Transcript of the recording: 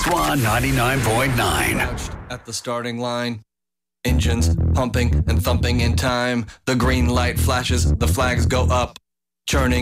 Swan 99.9. Crouched at the starting line. Engines pumping and thumping in time. The green light flashes, the flags go up. Churning